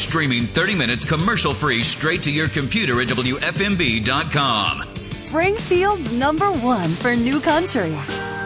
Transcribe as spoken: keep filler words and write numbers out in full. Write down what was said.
streaming thirty minutes commercial-free straight to your computer at W F M B dot com. Springfield's number one for new country.